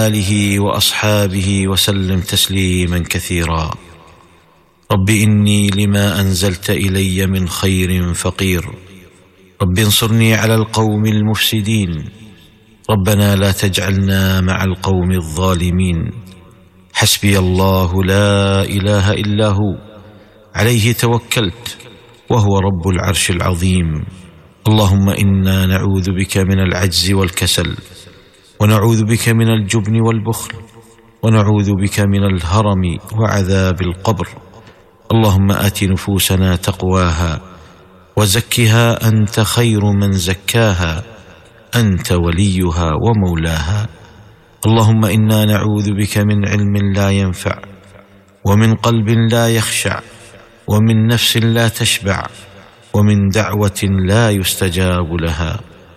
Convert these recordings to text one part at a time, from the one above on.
آله وأصحابه وسلم تسليما كثيرا. رب إني لما أنزلت إلي من خير فقير، رب انصرني على القوم المفسدين، ربنا لا تجعلنا مع القوم الظالمين. حسبي الله لا إله إلا هو، عليه توكلت وهو رب العرش العظيم. اللهم إنا نعوذ بك من العجز والكسل، ونعوذ بك من الجبن والبخل، ونعوذ بك من الهرم وعذاب القبر. اللهم آت نفوسنا تقواها وزكها أنت خير من زكاها، أنت وليها ومولاها. اللهم إنا نعوذ بك من علم لا ينفع، ومن قلب لا يخشع، ومن نفس لا تشبع، ومن دعوة لا يستجاب لها.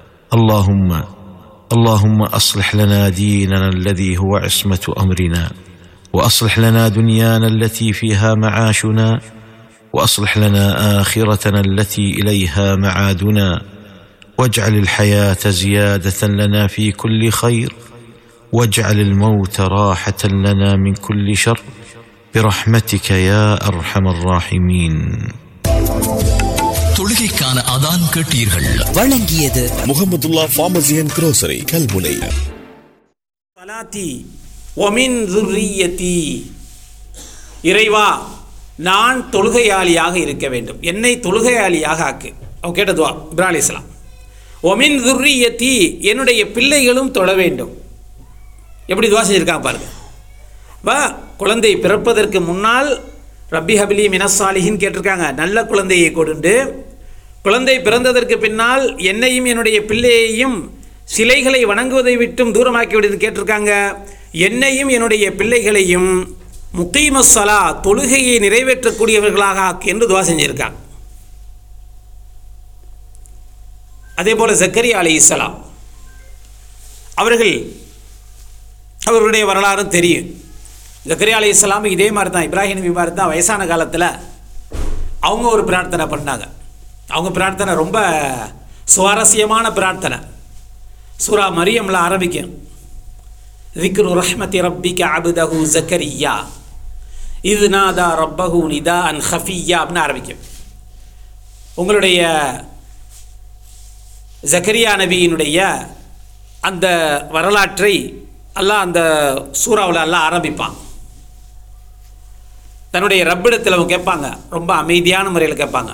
اللهم أصلح لنا ديننا الذي هو عصمة أمرنا، وأصلح لنا دنيانا التي فيها معاشنا، وأصلح لنا آخرتنا التي إليها معادنا، واجعل الحياة زيادة لنا في كل خير، واجعل الموت راحة لنا من كل شر، برحمتك يا أرحم الراحمين. தொழுகைக்கான அதான் கேட்டீர்கள். வழங்கியது முஹம்மதுல்லாஹ் ஃபார்மசி அண்ட் குரோசரி கல்முனை. சலாத்தி ஒமின் துர்ரியத்தி, இறைவா நான் தொழுகையாளியாக இருக்க வேண்டும், என்னை தொழுகையாளியாக ஆக்கு. அவங்க கேட்ட துவா இப்ராஹிம் அலைஹிஸ்ஸலாம். ஒமின் துர்ரியத்தி, என்னுடைய பிள்ளைகளும் தொழ வேண்டும். எப்படி துவா செஞ்சுருக்காங்க பாருங்க. குழந்தை பிறப்பதற்கு முன்னால் ரப்பி ஹபிலி மினஸ்ஸாலிஹின் கேட்டிருக்காங்க, நல்ல குழந்தையை கொடுண்டு. குழந்தை பிறந்ததற்கு பின்னால் என்னையும் என்னுடைய பிள்ளையையும் சிலைகளை வணங்குவதை விட்டும் தூரமாக்கி விடுன்னு கேட்டிருக்காங்க. என்னையும் என்னுடைய பிள்ளைகளையும் முகீமஸ்ஸலா, தொழுகையை நிறைவேற்றக்கூடியவர்களாக ஆக்கு என்று துவா செஞ்சிருக்காங்க. அதே போல் ஜக்கரியா அலைஹிஸ்ஸலாம் அவர்களுடைய வரலாறும் தெரியும். ஜக்கரியா அலைஹிஸ்ஸலாம் இதே மாதிரி தான், இப்ராஹிம் நபி மாதிரி தான், வயசான காலத்தில் அவங்க ஒரு பிரார்த்தனை பண்ணாங்க. அவங்க பிரார்த்தனை ரொம்ப சுவாரஸ்யமான பிரார்த்தனை. சூரா மரியம்ல ஆரம்பிக்கும், ذِكْرُ رَحْمَةِ رَبِّكَ عَبْدَهُ زَكَرِيَّا إِذْ نَادَى رَبَّهُ نِدَاءً خَفِيًّا அப்படின்னு ஆரம்பிக்கும். உங்களுடைய ஜக்கரியா நபியினுடைய அந்த வரலாற்றை அல்லாஹ் அந்த சூறாவில் அல்லாஹ் ஆரம்பிப்பான். தன்னுடைய ரப்பிடத்தில் அவங்க கேட்பாங்க, ரொம்ப அமைதியான முறையில் கேட்பாங்க.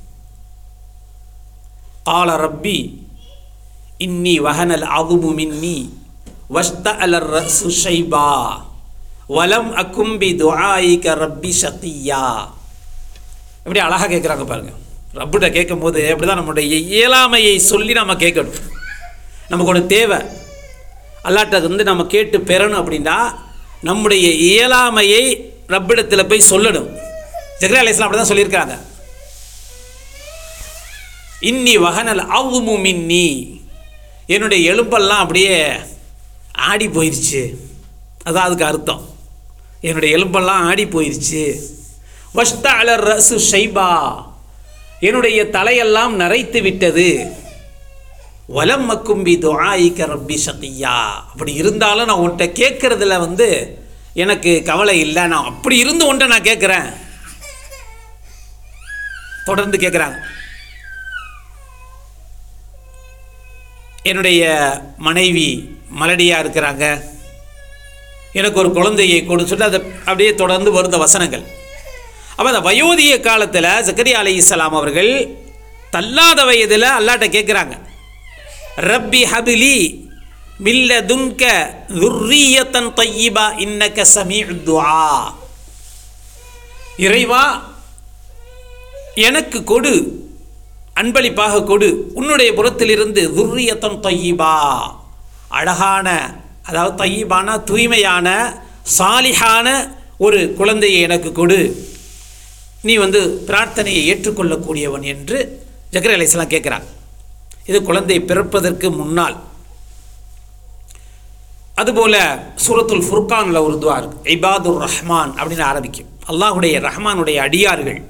قال ربي إني وهن العظم مني واشتعل الرأس شيبا ولم أكن بدعائك ربي شقيا. இப்படி அழகாக கேட்குறாங்க பாருங்க. ரப்பிட்ட கேட்கும் போது அப்படிதான் நம்முடைய இயலாமையை சொல்லி நம்ம கேட்கணும். நமக்கு ஒன்று தேவை, அல்லாட்ட நம்ம கேட்டு பெறணும் அப்படின்னா நம்முடைய இயலாமையை ரப்பிடத்தில் போய் சொல்லணும். ஜக்கரியா அலைஹிஸ்ஸலாம் அப்படி தான் சொல்லியிருக்காங்க. இன்னி வஹனல் அவ்மு மின்னி, என்னுடைய எலும்பெல்லாம் அப்படியே ஆடி போயிடுச்சு. அதான் அதுக்கு அர்த்தம், என்னுடைய எலும்பெல்லாம் ஆடி போயிடுச்சு. வஷ்தஅல ரஸு ஷைபா, என்னுடைய தலையெல்லாம் நரைத்து விட்டது. வலம் மக்கும்பி துஆயிக ரப்பி ஷகியா, அப்படி இருந்தாலும் நான் உன்கிட்ட கேட்குறதுல எனக்கு கவலை இல்லை, நான் அப்படி இருந்து உன்கிட்ட நான் கேட்குறேன். தொடர்ந்து கேட்குறாங்க, என்னுடைய மனைவி மலடியாக இருக்கிறாங்க, எனக்கு ஒரு குழந்தையை கொடுன்னு சொல்லி அதை அப்படியே தொடர்ந்து வருந்த வசனங்கள். அப்போ அந்த வயோதிக காலத்தில் ஜக்கரியா அலைஹிஸ்ஸலாம் அவர்கள் தள்ளாத வயதில் அல்லாட்ட கேட்குறாங்க, ரப்பி ஹபிலி மில்லதுன்க ذُرِّيَّةً طَيِّبَةً إِنَّكَ سَمِيعُ الدُّعَاء, இறைவா எனக்கு கொடு, அன்பளிப்பாக கொடு, உன்னுடைய புறத்திலிருந்து ذُرِّيَّةً طَيِّبَةً, அழகான, அதாவது தையிபான தூய்மையான சாலிஹான ஒரு குழந்தையை எனக்கு கொடு, நீ பிரார்த்தனையை ஏற்றுக்கொள்ளக்கூடியவன் என்று ஜக்கரியா அலைஹிஸ்ஸலாம் கேட்குறாங்க. இது குழந்தை பிறப்பதற்கு முன்னால். அதுபோல் சூரத்துல் ஃபுர்கானில் ஒரு துவா இருக்கு, இபாதுர் ரஹ்மான் அப்படின்னு ஆரம்பிக்கும். அல்லாஹுடைய ரஹ்மானுடைய அடியார்கள்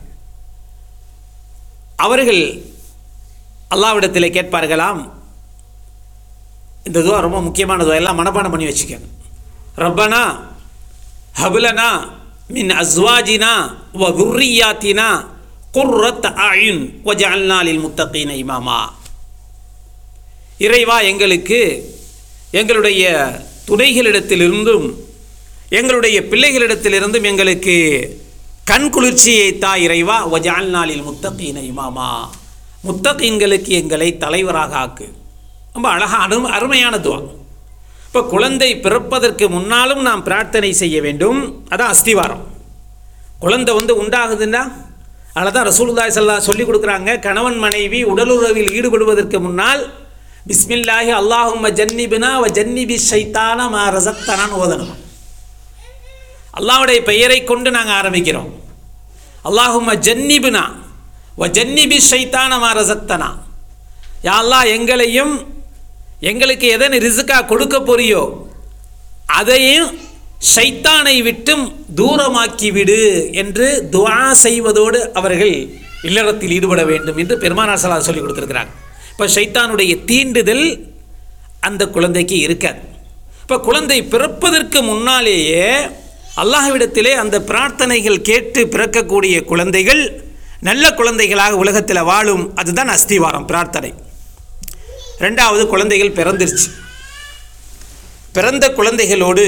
அவர்கள் அல்லாஹ்விடத்தில் கேட்பார்களாம். இந்த துவா ரொம்ப முக்கியமான துவா, எல்லாம் மனப்பாடம் பண்ணி வச்சுக்கோங்க. ரப்பனா ஹப்லனா மின் அஸ்வாஜினா வ துர்ரியாத்தினா குர்ரத் அயுன் வஜஅல்னா லில் முத்தகீன இமாமா. இறைவா, எங்களுக்கு எங்களுடைய துணைகளிடத்திலிருந்தும் எங்களுடைய பிள்ளைகளிடத்திலிருந்தும் எங்களுக்கு கண் குளிர்ச்சியை தா இறைவா. வஜஅல்னா லில் முத்தகீன இமாமா, முத்தகீன்களுக்கு எங்களை தலைவராக ஆக்கு. ரொம்ப அழகான அருமையான துவா. இப்போ குழந்தை பிறப்பதற்கு முன்னாலும் நாம் பிரார்த்தனை செய்ய வேண்டும். அதான் அஸ்திவாரம். குழந்தை உண்டாகுதுன்னா அதில் தான் ரசூலுல்லாஹி ஸல்லல்லாஹு சொல்லிக் கொடுக்குறாங்க, கணவன் மனைவி உடலுறவில் ஈடுபடுவதற்கு முன்னால் பிஸ்மில்லாஹி அல்லாஹும்ம ஜன்னிபினா வ ஜன்னிபி ஷைத்தான மா ரஸக்தனான்னு ஓதணும். அல்லாஹ்வுடைய பெயரை கொண்டு நாங்கள் ஆரம்பிக்கிறோம். அல்லாஹும்ம ஜன்னிபினா வ ஜன்னிபி ஷைத்தான மா ரஸக்தனா. யா அல்லாஹ், எங்களையும் எங்களுக்கு எதனை ரிஸ்கா கொடுக்க போறியோ அதையும் ஷைத்தானை விட்டும் தூரமாக்கி விடு என்று துஆ செய்வதோடு அவர்கள் இல்லறத்தில் ஈடுபட வேண்டும் என்று பெருமானார் ஸல்லல்லாஹு சொல்லி கொடுத்துருக்கிறாங்க. இப்போ ஷைத்தானுடைய தீண்டுதல் அந்த குழந்தைக்கு இருக்காது. இப்போ குழந்தை பிறப்பதற்கு முன்னாலேயே அல்லாஹ்விடத்திலே அந்த பிரார்த்தனைகள் கேட்டு பிறக்கக்கூடிய குழந்தைகள் நல்ல குழந்தைகளாக உலகத்தில் வாழும். அதுதான் அஸ்திவாரம், பிரார்த்தனை. ரெண்டாவது, குழந்தைகள் பிறந்துருச்சு. பிறந்த குழந்தைகளோடு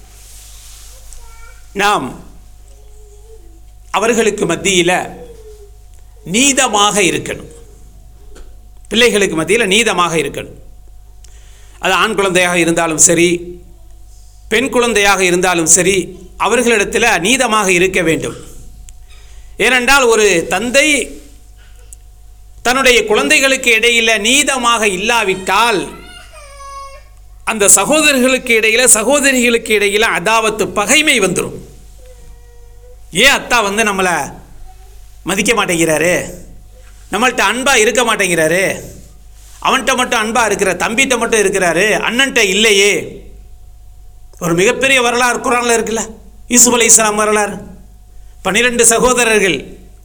நாம் அவர்களுக்கு மத்தியில் நீதமாக இருக்கணும். பிள்ளைகளுக்கு மத்தியில் நீதமாக இருக்கணும். அது ஆண் குழந்தையாக இருந்தாலும் சரி, பெண் குழந்தையாக இருந்தாலும் சரி, அவர்களிடத்தில் நீதமாக இருக்க வேண்டும். ஏனென்றால் ஒரு தந்தை தன்னுடைய குழந்தைகளுக்கு இடையில் நீதமாக இல்லாவிட்டால் அந்த சகோதரர்களுக்கு இடையில் சகோதரிகளுக்கு இடையில் அதாவத்து பகைமை வந்துடும். ஏன் அத்தா நம்மளை மதிக்க மாட்டேங்கிறாரு, நம்மள்கிட்ட அன்பாக இருக்க மாட்டேங்கிறாரு, அவன்கிட்ட மட்டும் அன்பாக இருக்கிற, தம்பிகிட்ட மட்டும் இருக்கிறாரு, அண்ணன்ட்ட இல்லையே. ஒரு மிகப்பெரிய வரலாறு குர்ஆனில் இருக்குல்ல, யூசுப் அலைஹிஸ்ஸலாம் வரலாறு. 12 சகோதரர்கள்.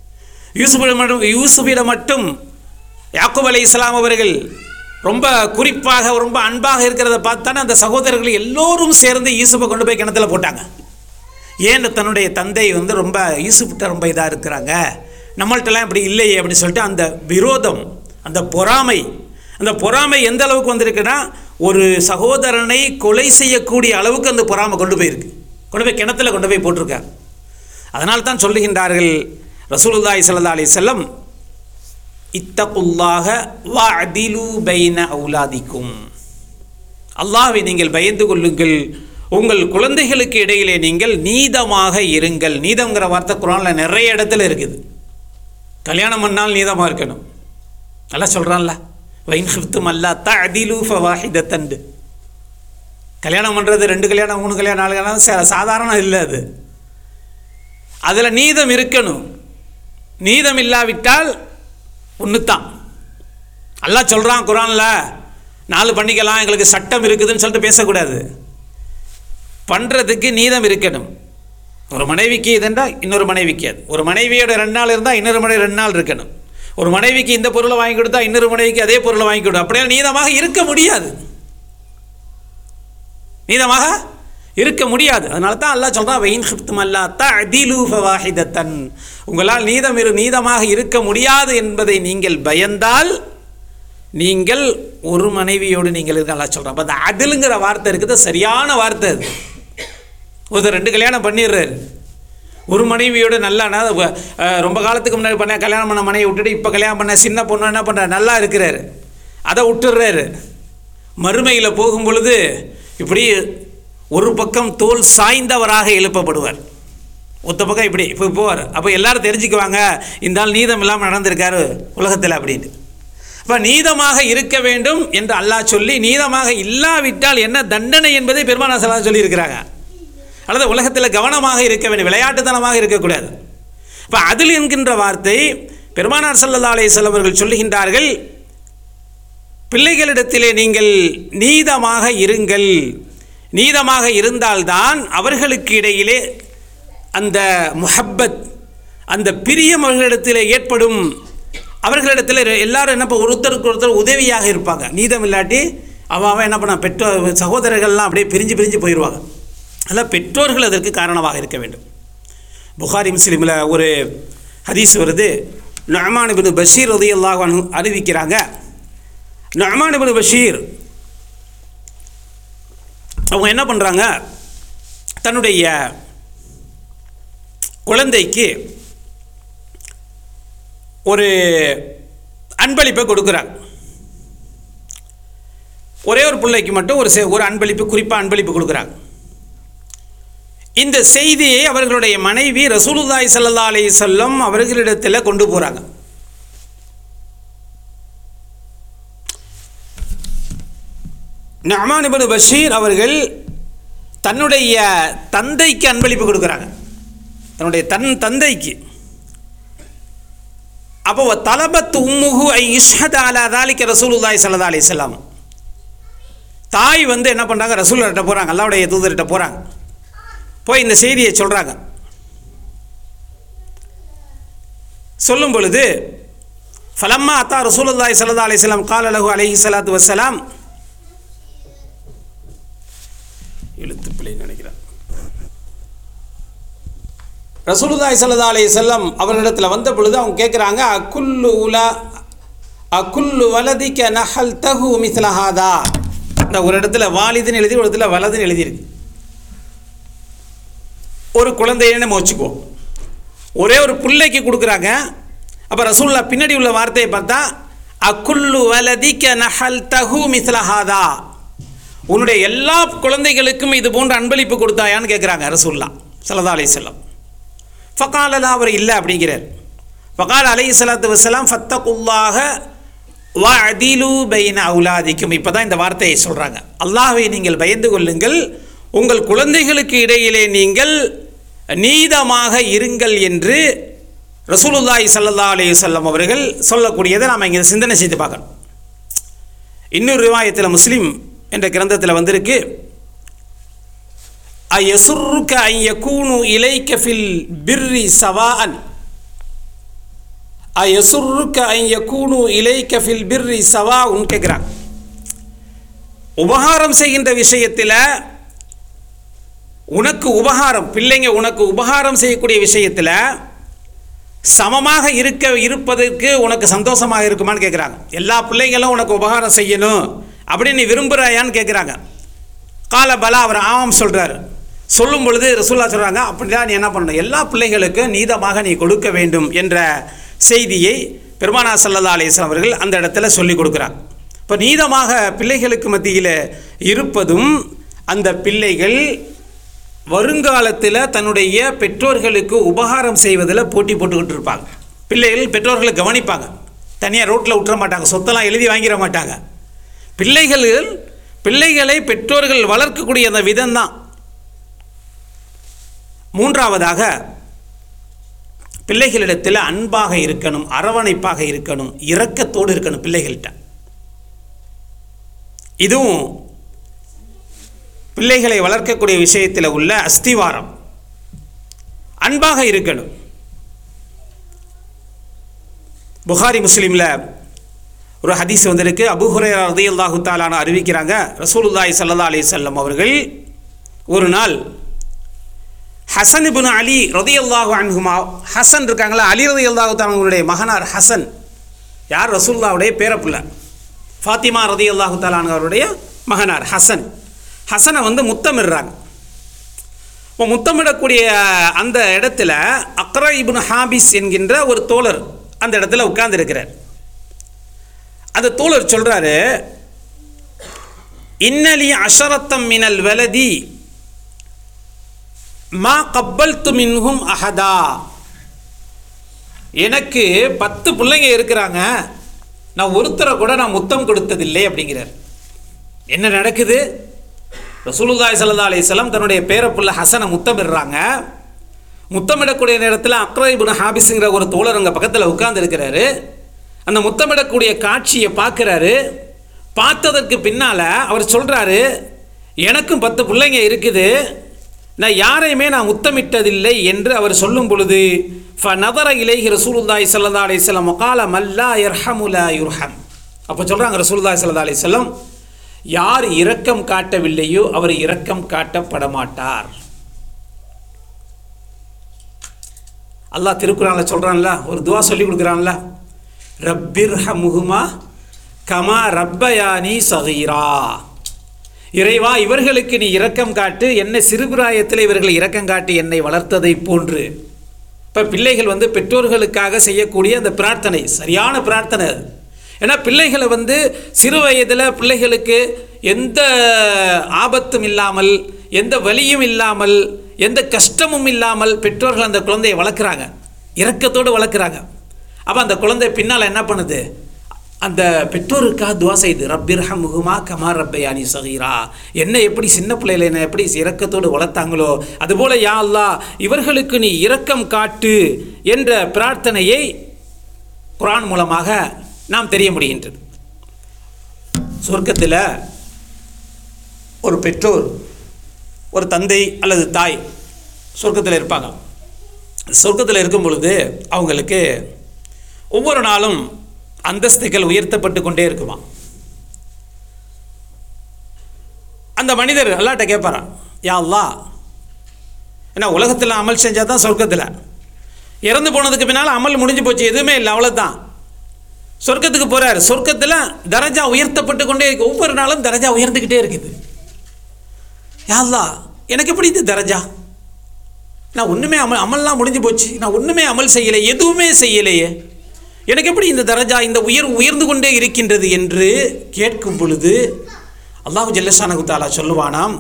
யூசுஃபிடம் மட்டும் யாக்கூப் அலைஹிஸ்ஸலாம் அவர்கள் ரொம்ப குறிப்பாக ரொம்ப அன்பாக இருக்கிறத பார்த்தானே அந்த சகோதரர்கள் எல்லோரும் சேர்ந்து யூசுஃபை கொண்டு போய் கிணத்துல போட்டாங்க. ஏன் தன்னுடைய தந்தை ரொம்ப யூசுஃப்கிட்ட ரொம்ப இதாக இருக்கிறாங்க, நம்மள்கிட்டலாம் இப்படி இல்லையே அப்படின்னு சொல்லிட்டு அந்த விரோதம், அந்த பொறாமை எந்த அளவுக்கு வந்திருக்குன்னா, ஒரு சகோதரனை கொலை செய்யக்கூடிய அளவுக்கு அந்த பொறாமை கொண்டு போய் கிணத்துல கொண்டு போய் போட்டிருக்காங்க. அதனால் தான் சொல்லுகின்றார்கள் ரசூலுல்லாஹி ஸல்லல்லாஹு அலைஹி வஸல்லம், இத்தகுல்லாஹ வஅதிலு பைன அவுலாதிக்கும். அல்லாஹ்வை நீங்கள் பயந்து கொள்ளுங்கள், உங்கள் குழந்தைகளுக்கு இடையிலே நீங்கள் நீதமாக இருங்கள். நீதம்ங்கிற வார்த்தை குர்ஆனில் நிறைய இடத்துல இருக்குது. கல்யாணம் பண்ணால் நீதமாக இருக்கணும். நல்லா சொல்கிறான்ல, வைன் ஹிஃப்தும் அல்லா தஅதிலு ஃபவாஹிதத்தன். கல்யாணம் பண்ணுறது 2 கல்யாணம் 3 கல்யாணம் 4 கல்யாணம் சாதாரண இல்லை. அதில் நீதம் இருக்கணும். நீதம் இல்லாவிட்டால் ஒன்று தான். அல்லாஹ் சொல்கிறான் குர்ஆனில், 4 பண்ணிக்கலாம், எங்களுக்கு சட்டம் இருக்குதுன்னு சொல்லிட்டு பேசக்கூடாது. பண்ணுறதுக்கு நீதம் இருக்கணும். ஒரு மனைவிக்கு இதுண்டா இன்னொரு மனைவிக்கு அது. ஒரு மனைவியோட 2 நாள் இருந்தால் இன்னொரு மனைவி 2 நாள் இருக்கணும். ஒரு மனைவிக்கு இந்த பொருளை வாங்கி கொடுத்தா இன்னொரு மனைவிக்கு அதே பொருளை வாங்கி கொடுத்தா அப்படியே நீதமாக இருக்க முடியாது. நீதமாக இருக்க முடியாது. அதனால தான் அல்லாஹ் சொல்கிறான், வைன் ஹிஃப்தும் அல்லா தஅதிலு ஃபவாஹிதத்தன். உங்களால் நீதமாக இருக்க முடியாது என்பதை நீங்கள் பயந்தால் நீங்கள் ஒரு மனைவியோடு நீங்கள் இருக்க. அல்லாஹ் சொல்கிறான். அப்போ அந்த அதிலுங்கிற வார்த்தை இருக்குது, சரியான வார்த்தை அது. ஒருத்தர் 2 கல்யாணம் பண்ணிடுறாரு, ஒரு மனைவியோடு நல்லா ரொம்ப காலத்துக்கு முன்னாடி கல்யாணம் பண்ண மனைவி விட்டுட்டு இப்போ கல்யாணம் பண்ண சின்ன பொண்ணு என்ன பண்ணுறாரு, நல்லா இருக்கிறாரு, அதை விட்டுடுறாரு. மறுமையில் போகும் பொழுது இப்படி ஒரு பக்கம் தோல் சாய்ந்தவராக எழுப்பப்படுவார், ஒத்த பக்கம் இப்படி இப்போ போவார். அப்போ எல்லாரும் தெரிஞ்சுக்குவாங்க, இந்த ஆள் நீதம் இல்லாமல் நடந்திருக்காரு உலகத்தில் அப்படின்னு. அப்போ நீதமாக இருக்க வேண்டும் என்று அல்லாஹ் சொல்லி, நீதமாக இல்லாவிட்டால் என்ன தண்டனை என்பதை பெருமானார் ஸல்லல்லாஹு அலைஹி வஸல்லம் சொல்லியிருக்கிறாங்க. அல்லது உலகத்தில் கவனமாக இருக்க வேண்டும், விளையாட்டுத்தனமாக இருக்கக்கூடாது. இப்போ அதில் என்கின்ற வார்த்தை பெருமானார் ஸல்லல்லாஹு அலைஹி வஸல்லம் அவர்கள் சொல்லுகின்றார்கள், பிள்ளைகளிடத்திலே நீங்கள் நீதமாக இருங்கள். நீதமாக இருந்தால்தான் அவர்களுக்கு இடையிலே அந்த முஹப்பத், அந்த பிரியம் அவர்களிடத்தில் ஏற்படும். அவர்களிடத்தில் எல்லாரும் என்ன ஒருத்தருக்கு ஒருத்தர் உதவியாக இருப்பாங்க. நீதம் இல்லாட்டி அவன் என்ன பண்ண பெற்றோர் சகோதரர்கள்லாம் அப்படியே பிரிஞ்சு போயிடுவாங்க. அதான் பெற்றோர்கள் அதற்கு காரணமாக இருக்க வேண்டும். புகாரி முஸ்லிமில் ஒரு ஹதீஸ் வருது. நுஅமான் இப்னு பஷீர் ரலியல்லாஹு அன்ஹு அறிவிக்கிறாங்க. நுஅமான் இப்னு பஷீர் அவங்க என்ன பண்ணுறாங்க, தன்னுடைய குழந்தைக்கு ஒரு அன்பளிப்பை கொடுக்குறாங்க. ஒரே ஒரு பிள்ளைக்கு மட்டும் ஒரு அன்பளிப்பு, குறிப்பாக அன்பளிப்பு கொடுக்குறாங்க. இந்த செய்தியை அவர்களுடைய மனைவி ரசூலுல்லாஹி ஸல்லல்லாஹு அலைஹி வஸல்லம் அவர்களிடத்தில் கொண்டு போகிறாங்க. நுஅமான் இப்னு பஷீர் அவர்கள் தன்னுடைய தந்தைக்கு அன்பளிப்பு கொடுக்குறாங்க, தன்னுடைய தந்தைக்கு. அப்போ தலபத் உம்முஹு ஐ இஷ்ஹத அலா தாலிக ரசூலுல்லாஹி ஸல்லல்லாஹு அலைஹி வஸல்லம். தாய் என்ன பண்ணுறாங்க, ரசூலுல்லாஹ்கிட்ட போகிறாங்க, அல்லாஹ்வுடைய தூதர்கிட்ட போகிறாங்க. போய் இந்த செய்தியை சொல்கிறாங்க. சொல்லும் பொழுது ஃபலம்மா அத்தா ரசூலுல்லாஹி ஸல்லல்லாஹு அலைஹி வஸல்லம் கால லஹு அலைஹி ஸலாத்து வஸ்ஸலாம், எழுத்து பிழை நினைக்கிறேன், ரசூலுல்லாஹி ஸல்லல்லாஹு அலைஹி வஸல்லம் அவர்களிடத்தில் வந்த பொழுது அவங்க கேட்குறாங்க, அக்குல்லு வலதிக நஹல்தஹு மிஸ்ல ஹாதா. ஒரு இடத்துல வாலிதுன்னு எழுதி, ஒரு இடத்துல வலதுன்னு எழுதியிருக்கு. ஒரு குழந்தைன்னு நம்ம வச்சுக்குவோம், ஒரே ஒரு பிள்ளைக்கு கொடுக்குறாங்க. அப்போ ரசூலுல்லாஹ் பின்னாடி உள்ள வார்த்தையை பார்த்தா அக்குல்லு வலதிக நஹல்தஹு மிஸ்ல ஹாதா, உன்னுடைய எல்லா குழந்தைகளுக்கும் இது போன்ற அன்பளிப்பு கொடுத்தாயான்னு கேட்குறாங்க ரசூலுல்லாஹ் ஸல்லல்லாஹு அலைஹி வஸல்லம். ஃபகாலலா, அவர் இல்லை அப்படிங்கிறார். ஃபகால அலைஹி ஸலாத்து வஸ்ஸலாம் ஃபத்தகுல்லாஹ வஅதிலு பைன அவுலாதிக்கும். இப்போ தான் இந்த வார்த்தையை சொல்கிறாங்க, அல்லாஹ்வை நீங்கள் பயந்து கொள்ளுங்கள், உங்கள் குழந்தைகளுக்கு இடையிலே நீங்கள் நீதமாக இருங்கள் என்று ரசூலுல்லாஹி ஸல்லல்லாஹு அலைஹி வஸல்லம் அவர்கள் சொல்லக்கூடியதை நாம் இங்கே சிந்தனை செய்து பார்க்கணும். இன்னொரு ரிவாயத்தில் முஸ்லிம் என்ற கிரந்தத்தில் வந்திருக்கு, அயசுர்ருக அன் யகூனு இலைக ஃபில் பிர்ரி சவாஅன், அயசுர்ருக அன் யகூனு இலைக ஃபில் பிர்ரி சவாஉன் கேட்குறாங்க. உபகாரம் செய்கின்ற விஷயத்தில் உனக்கு உபகாரம், பிள்ளைங்க உனக்கு உபகாரம் செய்யக்கூடிய விஷயத்தில் சமமாக இருப்பதற்கு உனக்கு சந்தோஷமாக இருக்குமான்னு கேட்குறாங்க. எல்லா பிள்ளைங்களும் உனக்கு உபகாரம் செய்யணும் அப்படின்னு நீ விரும்புகிறாயான்னு கேட்குறாங்க. கால பலா, அவர் ஆமாம் சொல்கிறார். சொல்லும் பொழுது ரசூலுல்லாஹ் சொல்கிறாங்க, அப்படிதான் நீ என்ன பண்ணணும், எல்லா பிள்ளைகளுக்கும் நீதமாக நீ கொடுக்க வேண்டும் என்ற செய்தியை பெருமானார் ஸல்லல்லாஹு அலைஹி வஸல்லம் அவர்கள் அந்த இடத்துல சொல்லி கொடுக்குறாங்க. இப்போ நீதமாக பிள்ளைகளுக்கு மத்தியில் இருப்பதும், அந்த பிள்ளைகள் வருங்காலத்தில் தன்னுடைய பெற்றோர்களுக்கு உபகாரம் செய்வதில் போட்டி போட்டுக்கிட்டு இருப்பாங்க. பிள்ளைகள் பெற்றோர்களை கவனிப்பாங்க, தனியாக ரோட்டில் விட்டுற மாட்டாங்க, சொத்தெல்லாம் எழுதி வாங்கிட மாட்டாங்க. பிள்ளைகளை பெற்றோர்கள் வளர்க்கக்கூடிய அந்த விதம்தான். மூன்றாவதாக, பிள்ளைகளிடத்தில் அன்பாக இருக்கணும், அரவணைப்பாக இருக்கணும், இரக்கத்தோடு இருக்கணும் பிள்ளைகள்கிட்ட. இதுவும் பிள்ளைகளை வளர்க்கக்கூடிய விஷயத்தில் உள்ள அஸ்திவாரம். அன்பாக இருக்கணும். புகாரி முஸ்லிமில் ஒரு ஹதீஸ் வந்திருக்கு. அபூ ஹுரைரா ரலியல்லாஹு தஆலா அன்ஹு அறிவிக்கிறாங்க, ரசூலுல்லாஹி ஸல்லல்லாஹு அலைஹி வஸல்லம் அவர்கள் ஒரு நாள் ஹசன் இப்னு அலி ரலியல்லாஹு அன்ஹுமா, ஹசன் இருக்காங்களா, அலி ரலியல்லாஹு தஆலா அவங்களுடைய மகனார் ஹசன், யார், ரசூலுல்லாஹ்வுடைய பேரப்புள்ள, ஃபாத்திமா ரலியல்லாஹு தஆலா அவருடைய மகனார் ஹசன். ஹசனை முத்தமிடுறாங்க. இப்போ முத்தமிடக்கூடிய அந்த இடத்துல அக்ரா இப்னு ஹாபிஸ் என்கின்ற ஒரு தோழர் அந்த இடத்துல உட்கார்ந்து இருக்கிறார். அந்த தோழர் சொல்றாரு, இன்னலி அஷரத்தம் மினல் வலதி மா கப்பல்து மின்ஹும் அஹதா, எனக்கு 10 பிள்ளைங்க இருக்கிறாங்க, நான் ஒருத்தரை கூட நான் முத்தம் கொடுத்ததில்லை அப்படிங்கிறார். என்ன நடக்குது? ரசூலுல்லாஹி ஸல்லல்லாஹு அலைஹி வஸல்லம் தன்னுடைய பேரப்புள்ள ஹசனை முத்தமிடுறாங்க. முத்தமிடக்கூடிய நேரத்தில் அக்ரா இப்னு ஹாபிஸ்ங்கிற ஒரு தோழர் அங்கே பக்கத்தில் உட்கார்ந்து இருக்கிறாரு. அந்த முத்தமிடக்கூடிய காட்சியை பார்க்குறாரு. பார்த்ததற்கு பின்னால் அவர் சொல்கிறாரு, எனக்கும் 10 பிள்ளைங்க இருக்குது, நான் யாரையுமே நான் முத்தமிட்டதில்லை என்று அவர் சொல்லும் பொழுது ஃபநதர இலைஹி ரசூலுல்லாஹி ஸல்லல்லாஹு அலைஹி வஸல்லம் வகால மல்லா யர்ஹமு லா யுர்ஹம். அப்போ சொல்கிறாங்க ரசூலுல்லாஹி ஸல்லல்லாஹு அலைஹி வஸல்லம், யார் இரக்கம் காட்டவில்லையோ அவர் இரக்கம் காட்டப்பட மாட்டார். அல்லாஹ் திருக்குறான்ல சொல்கிறான்ல, ஒரு துவா சொல்லி கொடுக்குறான்ல, ரப்பிர்ஹமுஹுமா கமா ரப்பயானி சகீரா. இறைவா, இவர்களுக்கு நீ இரக்கம் காட்டு, என்னை சிறுபிராயத்தில் இவர்கள் இரக்கம் காட்டி என்னை வளர்த்ததை போன்று. இப்போ பிள்ளைகள் பெற்றோர்களுக்காக செய்யக்கூடிய அந்த பிரார்த்தனை சரியான பிரார்த்தனை. ஏன்னா பிள்ளைகளை சிறு வயதில் பிள்ளைகளுக்கு எந்த ஆபத்தும் இல்லாமல், எந்த வலியும் இல்லாமல், எந்த கஷ்டமும் இல்லாமல் பெற்றோர்கள் அந்த குழந்தையை வளர்க்குறாங்க, இரக்கத்தோடு வளர்க்குறாங்க. அப்போ அந்த குழந்தை பின்னால் என்ன பண்ணுது? அந்த பெற்றோருக்காக துவா செய்து, ரப்பிர்ஹமுஹுமா கமா ரப்பயானி சகீரா, என்னை எப்படி சின்ன பிள்ளைகளை என்னை எப்படி இரக்கத்தோடு வளர்த்தாங்களோ அதுபோல் யா அல்லாஹ் இவர்களுக்கு நீ இரக்கம் காட்டு என்ற பிரார்த்தனையை குர்ஆன் மூலமாக நாம் தெரிய முடிகின்றது. சொர்க்கத்தில் ஒரு பெற்றோர், ஒரு தந்தை அல்லது தாய் சொர்க்கத்தில் இருப்பாங்க. சொர்க்கத்தில் இருக்கும் பொழுது அவங்களுக்கு ஒவ்வொரு நாளும் அந்தஸ்துகள் உயர்த்தப்பட்டு கொண்டே இருக்குமா. அந்த மனிதர் அல்லாஹ்ட்ட கேட்பாரான், யா அல்லாஹ், ஏன்னா உலகத்தில் அமல் செஞ்சால் தான் சொர்க்கத்தில், இறந்து போனதுக்கு பின்னால் அமல் முடிஞ்சு போச்சு, எதுவுமே இல்லை, அவ்வளோதான். சொர்க்கத்துக்கு போகிறார். சொர்க்கத்தில் தரஜா உயர்த்தப்பட்டு கொண்டே இருக்கு, ஒவ்வொரு நாளும் தரஜா உயர்ந்துக்கிட்டே இருக்குது. யா அல்லாஹ், எனக்கு எப்படி இது தரஜா? நான் ஒன்றுமே அமல்லாம் முடிஞ்சு போச்சு, நான் ஒன்றுமே அமல் செய்யலை, எதுவுமே செய்யலையே, எனக்கு எப்படி இந்த தரஜா, இந்த உயர்ந்து கொண்டே இருக்கின்றது என்று கேட்கும் பொழுது அல்லாஹ் ஜல்லஷானஹு தஆலா சொல்லுவானாம்,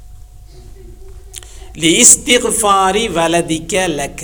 லிஸ்திக்ஃபாரி வலதிக லக,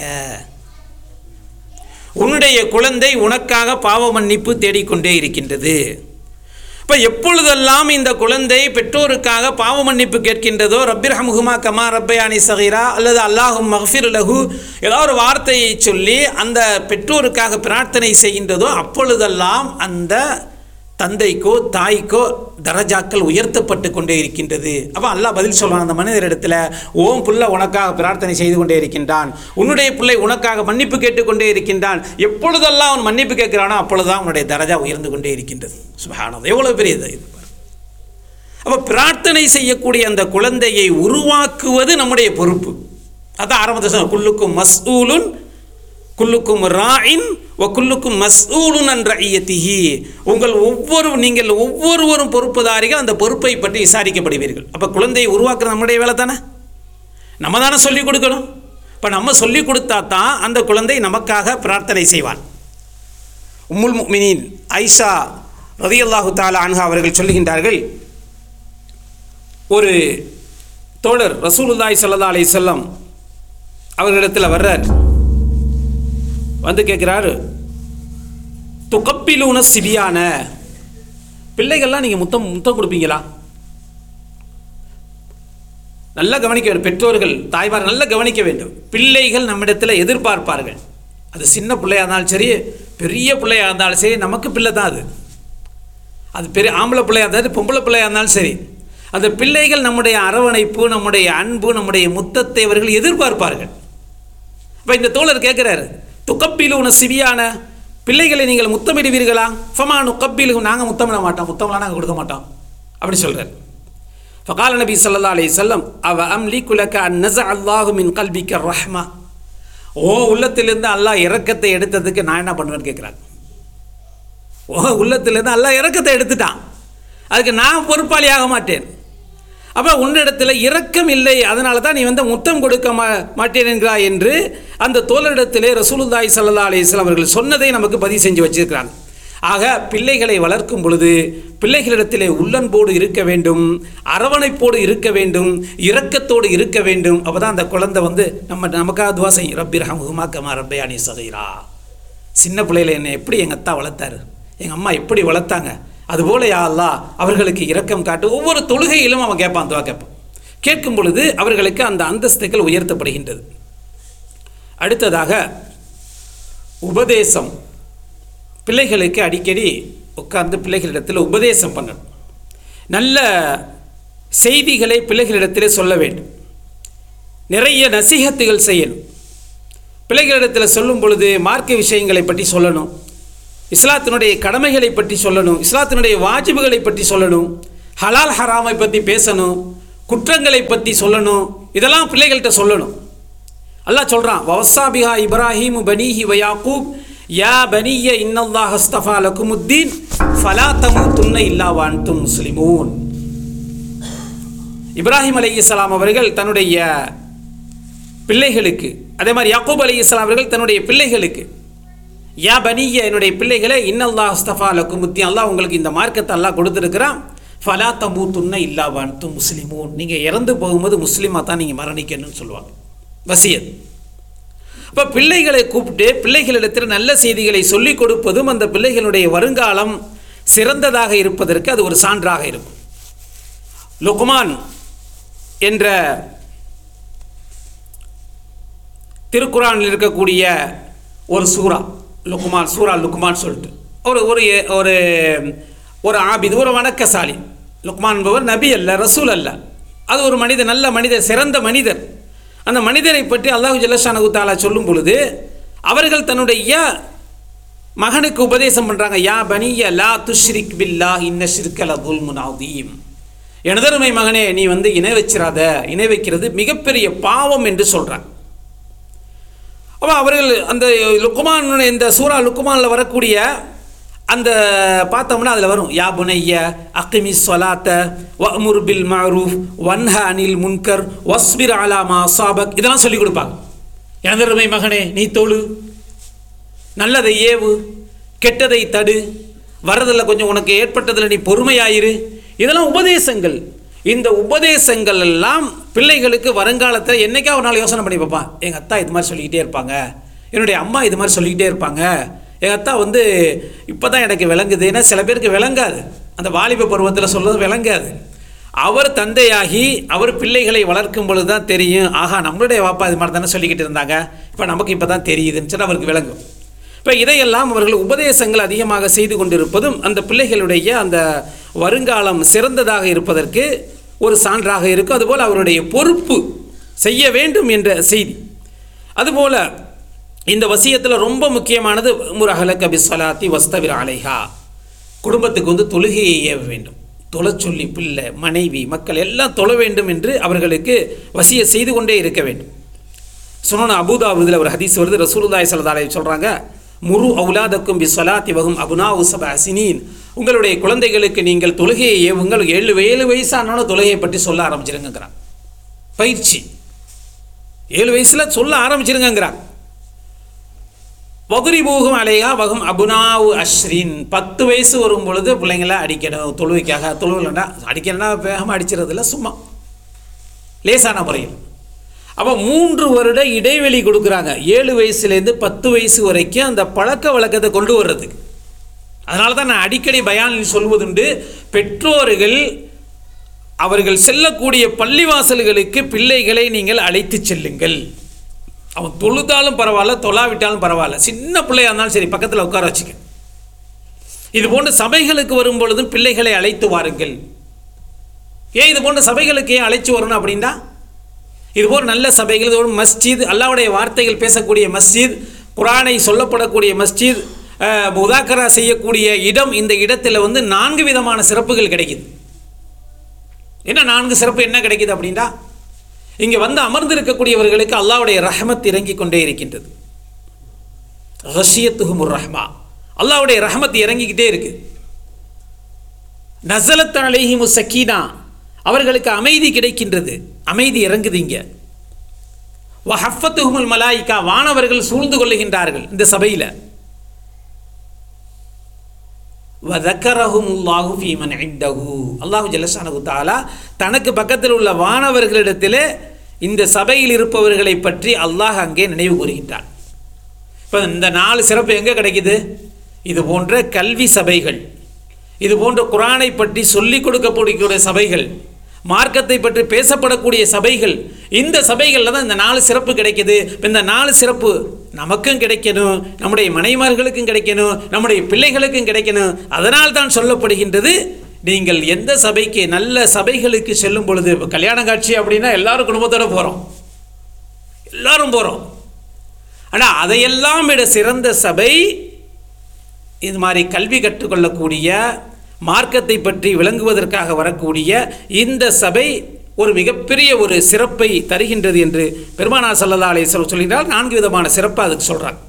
உன்னுடைய குழந்தை உனக்காக பாவ மன்னிப்பு தேடிக்கொண்டே இருக்கின்றது. இப்போ எப்பொழுதெல்லாம் இந்த குழந்தை பெற்றோருக்காக பாவ மன்னிப்பு கேட்கின்றதோ, ரப்பிர்ஹமுஹுமா கமா ரப்பயானி சகீரா அல்லது அல்லாஹும் மக்ஃபிர் லஹு ஏதாவது ஒரு வார்த்தையை சொல்லி அந்த பெற்றோருக்காக பிரார்த்தனை செய்கின்றதோ அப்பொழுதெல்லாம் அந்த தந்தைக்கோ தாய்க்கோ தரஜாக்கள் உயர்த்தப்பட்டு கொண்டே இருக்கின்றது. அப்போ அல்லாஹ் பதில் சொல்வான் அந்த மனிதரிடத்தில், ஓம் புள்ள உனக்காக பிரார்த்தனை செய்து கொண்டே இருக்கின்றான், உன்னுடைய பிள்ளை உனக்காக மன்னிப்பு கேட்டுக்கொண்டே இருக்கின்றான், எப்பொழுதெல்லாம் அவன் மன்னிப்பு கேட்கிறானோ அப்பொழுதுதான் அவனுடைய தரஜா உயர்ந்து கொண்டே இருக்கின்றது. சுப்ஹானல்லாஹ், எவ்வளோ பெரியது இது. அப்போ பிரார்த்தனை செய்யக்கூடிய அந்த குழந்தையை உருவாக்குவது நம்முடைய பொறுப்பு. அதான் ஆரம்பத்தில் சொன்ன, குல்லுக்கும் மஸ்ஊலுன் குல்லுக்கும் ராயின் வ குல்லுக்கும் மஸ்ஊலுன் அன் ரஇயத்திஹி, நீங்கள் ஒவ்வொருவரும் பொறுப்புதாரிகள், அந்த பொறுப்பை பற்றி விசாரிக்கப்படுவீர்கள். அப்போ குழந்தையை உருவாக்குறது நம்முடைய வேலை தானே, நம்ம தானே சொல்லிக் கொடுக்கணும். இப்போ நம்ம சொல்லிக் கொடுத்தா தான் அந்த குழந்தை நமக்காக பிரார்த்தனை செய்வான். உம்முல் முஃமினீன் ஐஷா ரலியல்லாஹு தஆலா அன்ஹா அவர்கள் சொல்லுகின்றார்கள், ஒரு தோழர் ரசூலுல்லாஹி ஸல்லல்லாஹு அலைஹி வஸல்லம் அவர்களிடத்தில் வர்றார். வந்து கேட்குறாரு, துகப்பிலூன சிபியான, பிள்ளைகள்லாம் நீங்கள் முத்தம் கொடுப்பீங்களா? நல்லா கவனிக்க வேண்டும், பெற்றோர்கள் தாய்மார் நல்லா கவனிக்க வேண்டும். பிள்ளைகள் நம்மிடத்தில் எதிர்பார்ப்பார்கள். அது சின்ன பிள்ளையாக இருந்தாலும் சரி, பெரிய பிள்ளையாக இருந்தாலும் சரி, நமக்கு பிள்ளை தான் அது. அது பெரிய ஆம்பளை பிள்ளையாக இருந்தாலும் பொம்பளை பிள்ளையாக இருந்தாலும் சரி, அந்த பிள்ளைகள் நம்முடைய அரவணைப்பு, நம்முடைய அன்பு, நம்முடைய முத்தத்தை அவர்கள் எதிர்பார்ப்பார்கள். இப்போ இந்த தோழர் கேட்குறாரு, துகப்பிலூன சிபியான, பிள்ளைகளை நீங்கள் முத்தமிடுவீர்களா? ஃபமா நுகப்பிலு, நாங்கள் முத்தமிட மாட்டோம், முத்தம்லாம் நாங்கள் கொடுக்க மாட்டோம் அப்படி சொல்கிறார். ஃபகால நபி ஸல்லல்லாஹு அலைஹி வஸல்லம், அவ அம்லிகு லக அன் நஸஅ அல்லாஹு மின் கல்பிக ரஹ்மா, ஓ உள்ளத்திலிருந்து அல்லாஹ் இரக்கத்தை எடுத்ததுக்கு நான் என்ன பண்ணுவேன்னு கேட்குறாங்க. ஓ உள்ளத்திலிருந்து அல்லாஹ் இரக்கத்தை எடுத்துட்டான், அதுக்கு நான் பொறுப்பாளியாக மாட்டேன். அப்போ உன்னிடத்தில் இரக்கம் இல்லை, அதனால தான் நீ முத்தம் கொடுக்க மாட்டேன் என்கிறாய் என்று அந்த தோழரிடத்திலே ரசூலுல்லாஹி ஸல்லல்லாஹு அலைஹி வஸல்லம் அவர்கள் சொன்னதை நமக்கு பதிவு செஞ்சு வச்சிருக்கிறாங்க. ஆக பிள்ளைகளை வளர்க்கும் பொழுது பிள்ளைகளிடத்திலே உள்ளன்போடு இருக்க வேண்டும், அரவணைப்போடு இருக்க வேண்டும், இரக்கத்தோடு இருக்க வேண்டும். அப்போ தான் அந்த குழந்தை நமக்காக துவா செய்யும், ரப்பிர்ஹமுஹுமா கமா ரப்பயானி சகீரா. சின்ன பிள்ளைகளை என்னை எப்படி எங்கள் அத்தா வளர்த்தாரு, எங்கள் அம்மா எப்படி வளர்த்தாங்க, அதுபோல யா அல்லாஹ் அவர்களுக்கு இரக்கம் காட்டு. ஒவ்வொரு தொழுகையிலும் அவன் கேட்பான், துவா கேட்பான். கேட்கும் பொழுது அவர்களுக்கு அந்த அந்தஸ்துகள் உயர்த்தப்படுகின்றது. அடுத்ததாக உபதேசம். பிள்ளைகளுக்கு அடிக்கடி உட்கார்ந்து பிள்ளைகளிடத்தில் உபதேசம் பண்ணணும். நல்ல செய்திகளை பிள்ளைகளிடத்தில் சொல்ல வேண்டும். நிறைய நசீஹத்துகள் செய்யணும். பிள்ளைகளிடத்தில் சொல்லும் பொழுது மார்க்க விஷயங்களை பற்றி சொல்லணும், இஸ்லாத்தினுடைய கடமைகளை பற்றி சொல்லணும், இஸ்லாத்தினுடைய வாஜிபுகளை பற்றி சொல்லணும், ஹலால் ஹராமை பற்றி பேசணும், குற்றங்களை பற்றி சொல்லணும். இதெல்லாம் பிள்ளைகள்கிட்ட சொல்லணும். அல்லாஹ் சொல்கிறான், வவஸ்ஸாபிஹா இப்ராஹீமு பனீஹி வ யாக்கூப் யா பனிய இன்னல்லாஹ் அஸ்தஃபா லகுமுத்தீன் ஃபலா தமூதுன்ன இல்லா வ அன்தும் முஸ்லிமூன். இப்ராஹிம் அலைஹிஸ்ஸலாம் அவர்கள் தன்னுடைய பிள்ளைகளுக்கு, அதே மாதிரி யாக்கூப் அலைஹிஸ்ஸலாம் அவர்கள் தன்னுடைய பிள்ளைகளுக்கு, யா பனிய என்னுடைய பிள்ளைகளை இன்னல்லாஹ் அஸ்தஃபா லகுமுத்தீன், அல்லாஹ் உங்களுக்கு இந்த மார்க்கத்தை அல்லாஹ் கொடுத்துருக்கிறான், ஃபலா தமூதுன்ன இல்லா வ அன்தும் முஸ்லிமூன், நீங்கள் இறந்து போகும்போது முஸ்லீமாக தான் நீங்கள் மரணிக்கணும்னு சொல்லுவாங்க, வசியத். இப்போ பிள்ளைகளை கூப்பிட்டு பிள்ளைகளிடத்தில் நல்ல செய்திகளை சொல்லிக் கொடுப்பதும் அந்த பிள்ளைகளுடைய வருங்காலம் சிறந்ததாக இருப்பதற்கு அது ஒரு சான்றாக இருக்கும். லுக்மான் என்ற திருக்குரானில் இருக்கக்கூடிய ஒரு சூரா, லுக்மான் சொல்லிட்டு ஒரு ஒரு ஒரு ஆபிது, ஒரு வணக்கசாலி. லுக்மான் என்பவர் நபி அல்ல, ரசூல் அல்ல, அது ஒரு மனிதர், நல்ல மனிதர், சிறந்த மனிதர். அந்த மனிதரை பற்றி அல்லாஹு ஜல்லஷானஹு தஆலா சொல்லும் பொழுது அவர்கள் தன்னுடைய மகனுக்கு உபதேசம் பண்ணுறாங்க, யா பனிய லா துஷ்ரிக் பில்லாஹ் இன்ன ஷிர்க லதுல்முன் அதீம், எனதருமை மகனே நீ இணை வச்சிராத, இணை வைக்கிறது மிகப்பெரிய பாவம் என்று சொல்கிறாங்க. அப்போ அவர்கள் அந்த லுக்மான், இந்த சூரா லுக்மானில் வரக்கூடிய அந்த பார்த்தோம்னா அதில் வரும், யா புனைய அக்கிமி ஸலாத்த வஅமுர் பில் மஅரூஃப் வன்ஹ அனில் முன்கர் வஸ்பிர் அலா மா அஸாபக், இதெல்லாம் சொல்லிக் கொடுப்பாங்க. எனதருமை மகனே நீ தொழு, நல்லதை ஏவு, கெட்டதை தடு, வரதில் கொஞ்சம் உனக்கு ஏற்பட்டதில் நீ பொறுமையாயிரு, இதெல்லாம் உபதேசங்கள். இந்த உபதேசங்கள் எல்லாம் பிள்ளைகளுக்கு வருங்காலத்தில் என்னைக்கா ஒரு நாள் யோசனை பண்ணி பார்ப்பான், எங்கள் அத்தா இது மாதிரி சொல்லிக்கிட்டே இருப்பாங்க, என்னுடைய அம்மா இது மாதிரி சொல்லிக்கிட்டே இருப்பாங்க, எங்கள் அத்தா இப்போ தான் எனக்கு விளங்குது. ஏன்னா சில பேருக்கு விளங்காது, அந்த வாலிப பருவத்தில் சொல்கிறது விளங்காது. அவர் தந்தையாகி அவர் பிள்ளைகளை வளர்க்கும் பொழுது தான் தெரியும், ஆகா நம்மளுடைய வாப்பா இது மாதிரி தானே சொல்லிக்கிட்டு இருந்தாங்க, இப்போ நமக்கு இப்போ தான் தெரியுதுன்னு சொல்லி அவருக்கு விளங்கும். இப்போ இதையெல்லாம் அவர்கள் உபதேசங்கள் அதிகமாக செய்து கொண்டிருப்பதும் அந்த பிள்ளைகளுடைய அந்த வருங்காலம் சிறந்ததாக இருப்பதற்கு ஒரு சான்றாக இருக்கும். அதுபோல் அவருடைய பொறுப்பு செய்ய வேண்டும் என்ற செய்தி. அதுபோல் இந்த வசியத்தில் ரொம்ப முக்கியமானது முரஹலக பிஸ்ஸலாத்தி வஸ்தபிர் அலைஹா, குடும்பத்துக்கு தொழுகையை ஏவ வேண்டும், தொலை சொல்லி பிள்ளை மனைவி மக்கள் எல்லாம் தொழ வேண்டும் என்று அவர்களுக்கு வசிய செய்து கொண்டே இருக்க வேண்டும். சுனன் அபூதாவுதில் ஒரு ஹதீஸ் வருது, ரசூலுல்லாஹி ஸல்லல்லாஹு அலைஹி சொல்கிறாங்க, முரு அவுலாதக்கும் பிஸ்ஸலாத்தி வஹும் அப்னாஉ சப்அ சினீன், உங்களுடைய குழந்தைகளுக்கு நீங்கள் தொழுகையை ஏவுங்கள், 7 வயசானாலும் தொழுகையை பற்றி சொல்ல ஆரம்பிச்சிருங்கிறான். பயிற்சி 7 வயசில் சொல்ல ஆரம்பிச்சிருங்கிறான். வகுரிபூகும் அலையா வகும் அபுனாவு அஷ்ரின், 10 வயசு வரும் பொழுது பிள்ளைங்கள அடிக்கணும், தொழுவைக்காக. தொழுவில்னா அடிக்கணும்னா வேகமாக அடிச்சிடறதில்ல, சும்மா லேசான முறையில். அப்போ 3 வருட இடைவெளி கொடுக்குறாங்க, 7 வயசுலேருந்து 10 வயசு வரைக்கும் அந்த பழக்க வழக்கத்தை கொண்டு வர்றதுக்கு. அதனால தான் நான் அடிக்கடி பயானில் சொல்வதுண்டு, பெற்றோர்கள் அவர்கள் செல்லக்கூடிய பள்ளிவாசல்களுக்கு பிள்ளைகளை நீங்கள் அழைத்து செல்லுங்கள். அவன் தொழுதாலும் பரவாயில்ல, தொழாவிட்டாலும் பரவாயில்ல, சின்ன பிள்ளையாக இருந்தாலும் சரி பக்கத்தில் உட்கார வச்சுக்க. இது போன்ற சபைகளுக்கு வரும் பொழுதும் பிள்ளைகளை அழைத்து வாருங்கள். ஏன் இது போன்ற சபைகளுக்கு ஏன் அழைச்சி வரணும் அப்படின்னா, இதுபோல் நல்ல சபைகள், இது ஒரு மஸ்ஜித், அல்லாஹ்வுடைய வார்த்தைகள் பேசக்கூடிய மஸ்ஜித், குர்ஆனை சொல்லப்படக்கூடிய மஸ்ஜித், முதாக்கரா செய்யக்கூடிய இடம். இந்த இடத்துல 4 விதமான சிறப்புகள் கிடைக்குது. என்ன 4 சிறப்பு என்ன கிடைக்குது அப்படின்னா, இங்கே அமர்ந்திருக்கக்கூடியவர்களுக்கு அல்லாஹ்வுடைய ரஹ்மத் இறங்கி கொண்டே இருக்கின்றது. ரஷியத்துஹுமுர் ரஹ்மா, அல்லாஹ்வுடைய ரஹ்மத் இறங்கிக்கிட்டே இருக்கு. நஸலத் அலைஹிமுஸ் ஸக்கீனா, அவர்களுக்கு அமைதி கிடைக்கின்றது, அமைதி இறங்குது இங்கே. வஹஃபத்துஹுமுல் மலாயிகா, வானவர்கள் சூழ்ந்து கொள்ளுகின்றார்கள் இந்த சபையில். வதக்கரஹுமுல்லாஹு ஃபீமன் இன்தஹு, அல்லாஹு ஜல்லஷானஹு தஆலா தனக்கு பக்கத்தில் உள்ள வானவர்களிடத்திலே இந்த சபையில் இருப்பவர்களை பற்றி அல்லாஹ் அங்கே நினைவு கூறுகின்றார். இப்போ இந்த 4 சிறப்பு எங்கே கிடைக்குது? இது போன்ற கல்வி சபைகள், இது போன்ற குர்ஆனை பற்றி சொல்லிக் கொடுக்கக்கூடிய சபைகள், மார்க்கத்தை பற்றி பேசப்படக்கூடிய சபைகள், இந்த சபைகளில் தான் இந்த 4 சிறப்பு கிடைக்கிது. இந்த 4 சிறப்பு நமக்கும் கிடைக்கணும், நம்முடைய மனைவிமார்களுக்கும் கிடைக்கணும், நம்முடைய பிள்ளைகளுக்கும் கிடைக்கணும். அதனால் தான் சொல்லப்படுகின்றது, நீங்கள் எந்த சபைக்கு, நல்ல சபைகளுக்கு செல்லும் பொழுது, கல்யாண காட்சி அப்படின்னா எல்லாரும் குடும்பத்தோடு போகிறோம், எல்லாரும் போகிறோம். ஆனால் அதையெல்லாம் விட சிறந்த சபை இது மாதிரி கல்வி கற்றுக்கொள்ளக்கூடிய, மார்க்கத்தை பற்றி விளங்குவதற்காக வரக்கூடிய இந்த சபை ஒரு மிகப்பெரிய ஒரு சிறப்பை தருகின்றது என்று பெருமானார் ஸல்லல்லாஹு அலைஹி வஸல்லம் சொல்கிறார். 4 விதமான சிறப்பை அதுக்கு சொல்கிறாங்க.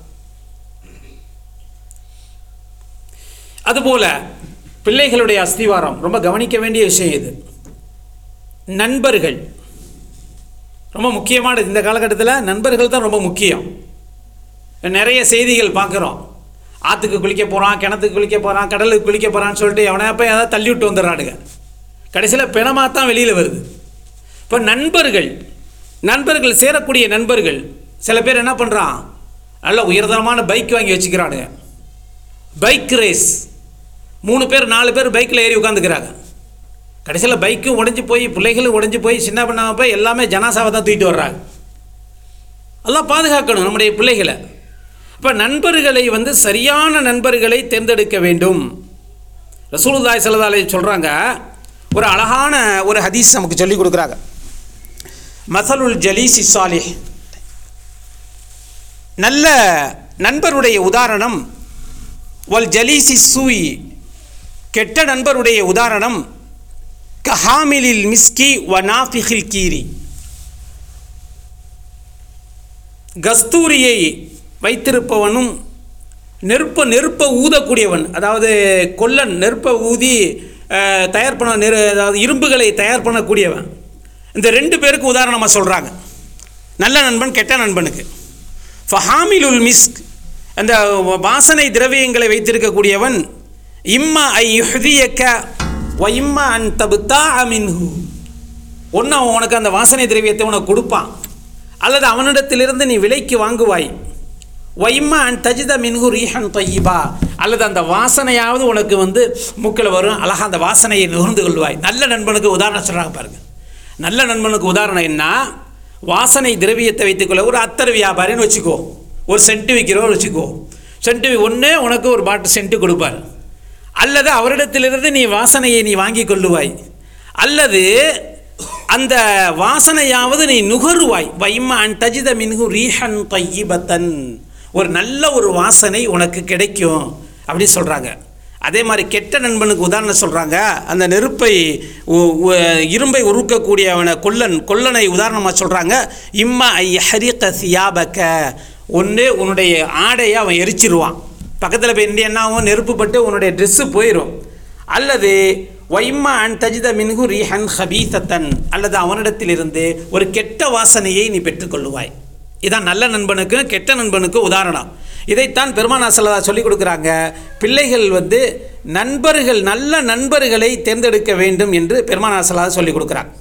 அதுபோல பிள்ளைகளுடைய அஸ்திவாரம் ரொம்ப கவனிக்க வேண்டிய விஷயம் இது. நண்பர்கள் ரொம்ப முக்கியமானது. இந்த காலகட்டத்தில் நண்பர்கள் தான் ரொம்ப முக்கியம். நிறைய செய்திகள் பார்க்குறோம். ஆற்றுக்கு குளிக்க போகிறான், கிணத்துக்கு குளிக்க போகிறான், கடலுக்கு குளிக்க போகிறான்னு சொல்லிட்டு எவனை போய் ஏதாவது தள்ளி விட்டு வந்துடுறானுங்க. கடைசியில் பிணமாக தான் வெளியில் வருது. இப்போ நண்பர்கள் சேரக்கூடிய நண்பர்கள், சில பேர் என்ன பண்ணுறான், நல்ல உயர்தரமான பைக் வாங்கி வச்சுக்கிறானுங்க. பைக் ரேஸ் 3 பேர் 4 பேர் பைக்கில் ஏறி உட்காந்துக்கிறாங்க. கடைசியில் பைக்கும் உடஞ்சி போய், பிள்ளைகளும் உடஞ்சி போய், சின்ன பண்ணாமல் போய் எல்லாமே ஜனாசாவை தான் தூக்கிட்டு வர்றாங்க. எல்லாம் பாதுகாக்கணும் நம்முடைய பிள்ளைகளை. இப்போ நண்பர்களை சரியான நண்பர்களை தேர்ந்தெடுக்க வேண்டும். ரசூலுல்லாஹி ஸல்லல்லாஹு அலைஹி சொல்கிறாங்க, ஒரு அழகான ஒரு ஹதீஸ் நமக்கு சொல்லிக் கொடுக்குறாங்க. மஸலுல் ஜலீஸி ஸாலிஹ், நல்ல நண்பருடைய உதாரணம், வல் ஜலீஸி சூயி, கெட்ட நண்பருடைய உதாரணம், கஹாமிலில் மிஸ்கி வ நாஃபிஹில் கீரி, கஸ்தூரியை வைத்திருப்பவனும் நெருப்பை ஊதக்கூடியவன், அதாவது கொல்லன் நெருப்பை ஊதி தயார் பண்ண அதாவது இரும்புகளை தயார் பண்ணக்கூடியவன். இந்த 2 பேருக்கு உதாரணமாக சொல்கிறாங்க, நல்ல நண்பன் கெட்ட நண்பனுக்கு. ஃபஹாமிலுல் மிஸ்க், அந்த வாசனை திரவியங்களை வைத்திருக்கக்கூடியவன், இம்மா ஐ யுஹ்தியக்க வ இம்மா அன் தப்தா மின்ஹு, ஒன்று அவன் உனக்கு அந்த வாசனை திரவியத்தை உனக்கு கொடுப்பான், அல்லது அவனிடத்திலிருந்து நீ விலைக்கு வாங்குவாய். வைம்மா அன் தஜித மின்ஹு ரீஹன் தையிபா, அல்லது அந்த வாசனையாவது உனக்கு மூக்கில் வரும், அழகாக அந்த வாசனையை நுகர்ந்து கொள்வாய். நல்ல நண்பனுக்கு உதாரணம் சொல்கிறாங்க பாருங்கள். நல்ல நண்பனுக்கு உதாரணம் என்ன, வாசனை திரவியத்தை வைத்துக்கொள்ள, ஒரு அத்தர் வியாபாரின்னு வச்சுக்கோ, ஒரு சென்ட்டு விற்கிறோன்னு வச்சுக்கோ, சென்ட்டு ஒன்று உனக்கு ஒரு பாட்டு சென்ட்டு கொடுப்பார், அல்லது அவரிடத்திலிருந்து நீ வாசனையை நீ வாங்கி கொள்ளுவாய், அல்லது அந்த வாசனையாவது நீ நுகருவாய். வைம்மா அன் தஜித மின்ஹு ரீஹன் தையிபத்தன், ஒரு நல்ல ஒரு வாசனை உனக்கு கிடைக்கும் அப்படின்னு சொல்கிறாங்க. அதே மாதிரி கெட்ட நண்பனுக்கு உதாரணம் சொல்கிறாங்க, அந்த நெருப்பை இரும்பை உருக்கக்கூடியவனை கொல்லனை உதாரணமாக சொல்கிறாங்க. இம்மா ஐ ஹரிக சியாபக்க, ஒன்று உன்னுடைய ஆடையை அவன் எரிச்சிருவான், பக்கத்தில் போய் என்ன ஆகும், நெருப்பு பட்டு உன்னுடைய ட்ரெஸ்ஸு போயிடும், அல்லது வைம்மா அன் தஜித மின்ஹு ரீஹன் ஹபீசத்தன், அல்லது அவனிடத்திலிருந்து ஒரு கெட்ட வாசனையை நீ பெற்றுக்கொள்ளுவாய். இதான் நல்ல நண்பனுக்கு கெட்ட நண்பனுக்கு உதாரணம். இதைத்தான் பெருமானார் ஸல்லல்லாஹு அலைஹி சொல்லிக் கொடுக்குறாங்க. பிள்ளைகள் நண்பர்கள், நல்ல நண்பர்களை தேர்ந்தெடுக்க வேண்டும் என்று பெருமானார் ஸல்லல்லாஹு அலைஹி சொல்லிக் கொடுக்குறாங்க.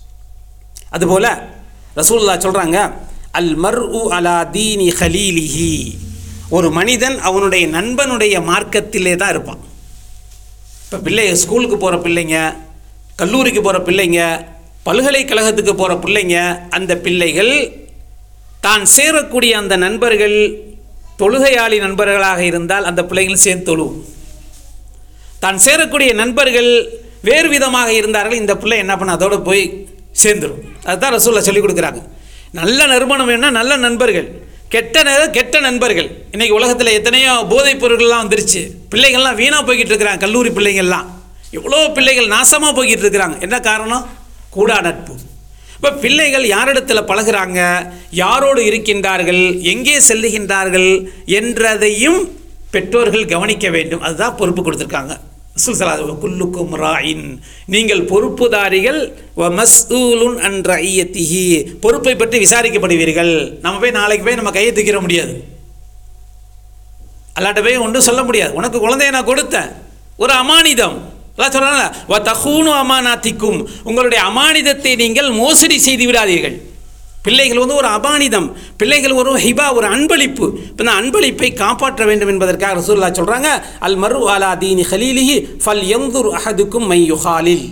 அதுபோல் ரசூலுல்லாஹ் சொல்கிறாங்க, அல் மர்உ அலா தீனி ஹலீலிஹி, ஒரு மனிதன் அவனுடைய நண்பனுடைய மார்க்கத்திலே தான் இருப்பான். இப்போ ஸ்கூலுக்கு போகிற பிள்ளைங்க, கல்லூரிக்கு போகிற பிள்ளைங்க, பல்கலைக்கழகத்துக்கு போகிற பிள்ளைங்க, அந்த பிள்ளைகள் தான் சேரக்கூடிய அந்த நண்பர்கள் தொழுகையாளி நண்பர்களாக இருந்தால் அந்த பிள்ளைகள் சேர்ந்து தொழுவும். தான் சேரக்கூடிய நண்பர்கள் வேறு விதமாக இருந்தார்கள், இந்த பிள்ளை என்ன பண்ண அதோடு போய் சேர்ந்துடும். அதுதான் ரசூலுல்லாஹ் சொல்லிக் கொடுக்குறாங்க. நல்ல நறுமணம் வேணும்னா நல்ல நண்பர்கள், கெட்ட நண்பர்கள். இன்றைக்கி உலகத்தில் எத்தனையோ போதைப் பொருட்கள்லாம் வந்துருச்சு, பிள்ளைகள்லாம் வீணாக போய்கிட்டு இருக்கிறாங்க. கல்லூரி பிள்ளைகள்லாம் எவ்வளோ பிள்ளைகள் நாசமாக போய்கிட்டு இருக்கிறாங்க. என்ன காரணம்? கூடா நட்பு. இப்போ பிள்ளைகள் யாரிடத்தில் பழகிறாங்க, யாரோடு இருக்கின்றார்கள், எங்கே செல்லுகின்றார்கள் என்றதையும் பெற்றோர்கள் கவனிக்க வேண்டும். அதுதான் பொறுப்பு கொடுத்துருக்காங்க. குல்லுக்கும் ராயின், நீங்கள் பொறுப்புதாரிகள், வ மஸ்ஊலுன் அன் ரஇயத்திஹி, பொறுப்பை பற்றி விசாரிக்கப்படுவீர்கள். நம்ம போய் நாளைக்கு போய் நம்ம கையை தூக்கிட முடியாது, அல்லாட்ட போய் ஒன்றும் சொல்ல முடியாது. உனக்கு குழந்தைய நான் கொடுத்தேன், ஒரு அமானிதம். அல்லாஹ் சொல்றாங்க, வ தஹூனு அமானாத்திக்கும், உங்களுடைய அமானிதத்தை நீங்கள் மோசடி செய்து விடாதீர்கள். பிள்ளைகள் ஒரு அபானிதம், பிள்ளைகள் ஒரு ஹிபா, ஒரு அன்பளிப்பு. இப்போ இந்த அன்பளிப்பை காப்பாற்ற வேண்டும் என்பதற்காக ரசூலுல்லாஹ் சொல்கிறாங்க, அல் மர்உ அலா தீனி ஹலீலிஹி ஃபல் யன்துர் அஹதுக்கும் மை யுஹாலில்,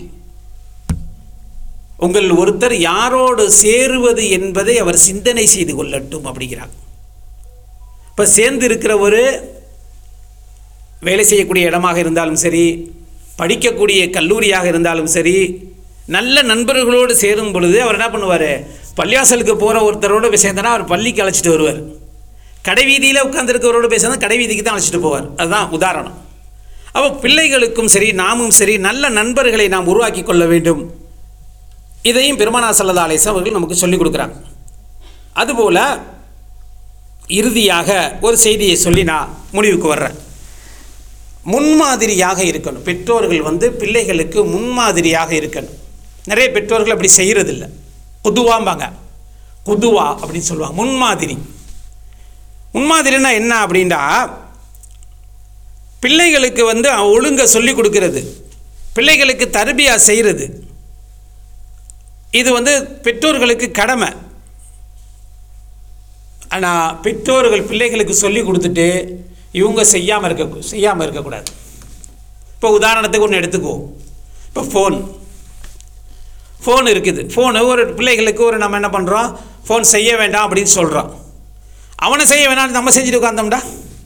உங்கள் ஒருத்தர் யாரோடு சேருவது என்பதை அவர் சிந்தனை செய்து கொள்ளட்டும் அப்படிங்கிறாங்க. இப்போ சேர்ந்து இருக்கிற ஒரு வேலை செய்யக்கூடிய இடமாக இருந்தாலும் சரி, படிக்கக்கூடிய கல்லூரியாக இருந்தாலும் சரி, நல்ல நண்பர்களோடு சேரும் பொழுது அவர் என்ன பண்ணுவார், பள்ளிவாசலுக்கு போகிற ஒருத்தரோடு பேசியிருந்தனா அவர் பள்ளிக்கு அழைச்சிட்டு வருவார், கடை வீதியில் உட்காந்துருக்கிறவரோடு பேசினா கடை வீதிக்கு தான் அழைச்சிட்டு போவார். அதுதான் உதாரணம். அப்போ பிள்ளைகளுக்கும் சரி நாமும் சரி நல்ல நண்பர்களை நாம் உருவாக்கி கொள்ள வேண்டும். இதையும் பெருமானார் ஸல்லல்லாஹு அலைஹி வஸல்லம் அவர்கள் நமக்கு சொல்லிக் கொடுக்குறாங்க. அதுபோல் இறுதியாக ஒரு செய்தியை சொல்லி நான் முடிவுக்கு வர்றேன். முன்மாதிரியாக இருக்கணும். பெற்றோர்கள் பிள்ளைகளுக்கு முன்மாதிரியாக இருக்கணும். நிறைய பெற்றோர்கள் அப்படி செய்கிறதில்ல. குதுவாம்பாங்க, குதுவா அப்படின்னு சொல்லுவாங்க. முன்மாதிரின்னா என்ன அப்படின்னா, பிள்ளைகளுக்கு ஒழுங்க சொல்லி கொடுக்கறது, பிள்ளைகளுக்கு தர்பியா செய்கிறது, இது பெற்றோர்களுக்கு கடமை. ஆனால் பெற்றோர்கள் பிள்ளைகளுக்கு சொல்லி கொடுத்துட்டு இவங்க செய்யாமல் இருக்கக்கூடாது. இப்போ உதாரணத்துக்கு ஒன்று எடுத்துக்குவோம். இப்போ ஃபோன் இருக்குது. ஃபோனு ஒரு பிள்ளைகளுக்கு நம்ம என்ன பண்ணுறோம், ஃபோன் செய்ய வேண்டாம் அப்படின்னு சொல்கிறோம். அவனை செய்ய வேண்டாம்னு நம்ம செஞ்சுட்டு உட்காந்தோம்டா,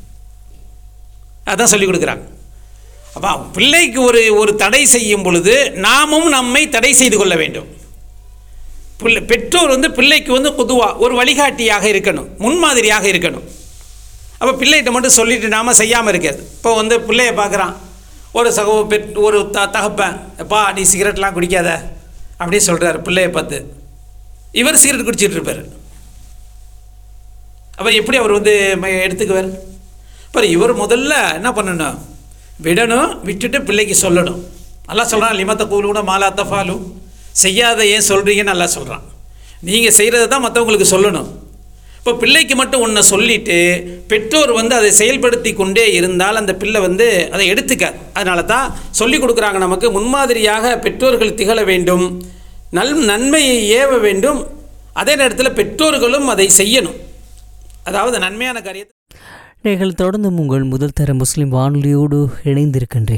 அதான் சொல்லிக் கொடுக்குறாங்க. அப்போ பிள்ளைக்கு ஒரு தடை செய்யும் பொழுது நாமும் நம்மை தடை செய்து கொள்ள வேண்டும். பெற்றோர் பிள்ளைக்கு பொதுவா ஒரு வழிகாட்டியாக இருக்கணும், முன்மாதிரியாக இருக்கணும். அப்போ பிள்ளைகிட்ட மட்டும் சொல்லிட்டு நாம் செய்யாமல் இருக்கிறது. இப்போ பிள்ளையை பார்க்குறான், ஒரு தகப்பன், எப்பா நீ சிகரெட்லாம் குடிக்காத அப்படின்னு சொல்கிறார் பிள்ளையை பார்த்து. இவர் சிகரெட் குடிச்சிட்டு இருப்பார். அப்போ எப்படி அவர் எடுத்துக்குவார்? அப்புறம் இவர் முதல்ல என்ன பண்ணணும், விடணும், விட்டுட்டு பிள்ளைக்கு சொல்லணும். நல்லா சொல்கிறான், லிமத்த கூலூன மாலா தஃபாலு, செய்யாத ஏன் சொல்கிறீங்கன்னு நல்லா சொல்கிறான். நீங்கள் செய்கிறத தான் மற்றவங்களுக்கு சொல்லணும். இப்போ பிள்ளைக்கு மட்டும் ஒன்று சொல்லிவிட்டு பெற்றோர் அதை செயல்படுத்தி கொண்டே இருந்தால் அந்த பிள்ளை அதை எடுத்துக்காது. அதனால தான் சொல்லிக் கொடுக்குறாங்க நமக்கு, முன்மாதிரியாக பெற்றோர்கள் திகழ வேண்டும், நன்மையை ஏவ வேண்டும், அதே நேரத்தில் பெற்றோர்களும் அதை செய்யணும். அதாவது நன்மையான காரியத்தை. நீங்கள் தொடர்ந்து உங்கள் முதல் தர முஸ்லிம் வானொலியோடு இணைந்திருக்கின்றீர்கள்.